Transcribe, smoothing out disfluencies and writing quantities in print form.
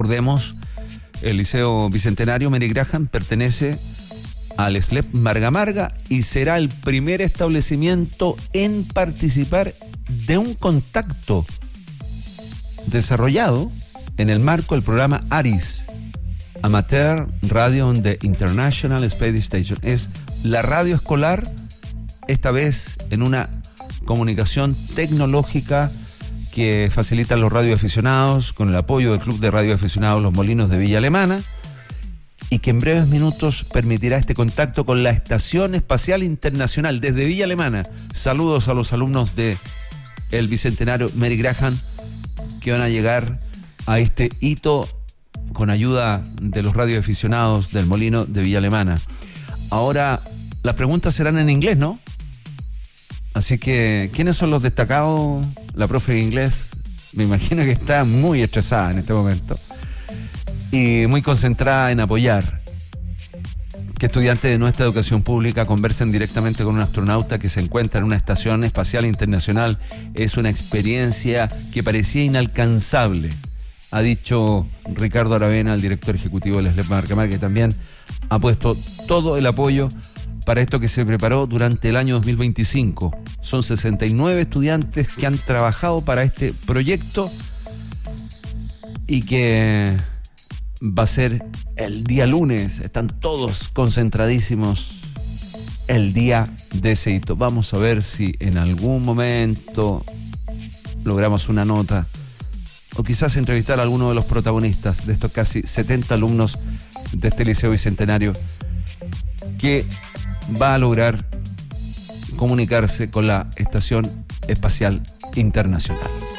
Recordemos, el Liceo Bicentenario Mary Graham pertenece al SLEP Marga Marga y será el primer establecimiento en participar de un contacto desarrollado en el marco del programa ARIS, Amateur Radio on the International Space Station. Es la radio escolar, esta vez en una comunicación tecnológica que facilitan los radioaficionados con el apoyo del Club de Radioaficionados Los Molinos de Villa Alemana, y que en breves minutos permitirá este contacto con la Estación Espacial Internacional desde Villa Alemana. Saludos a los alumnos de el Bicentenario Mary Graham que van a llegar a este hito con ayuda de los radioaficionados del Molino de Villa Alemana. Ahora, las preguntas serán en inglés, ¿no? Así que, ¿quiénes son los destacados? La profe de inglés, me imagino que está muy estresada en este momento y muy concentrada en apoyar que estudiantes de nuestra educación pública conversen directamente con un astronauta que se encuentra en una estación espacial internacional. Es una experiencia que parecía inalcanzable, ha dicho Ricardo Aravena, el director ejecutivo del SLEP Marga Marga, que también ha puesto todo el apoyo para esto que se preparó durante el año 2025. Son 69 estudiantes que han trabajado para este proyecto y que va a ser el día lunes. Están todos concentradísimos el día de ese hito. Vamos a ver si en algún momento logramos una nota o quizás entrevistar a alguno de los protagonistas de estos casi 70 alumnos de este Liceo Bicentenario que va a lograr comunicarse con la Estación Espacial Internacional.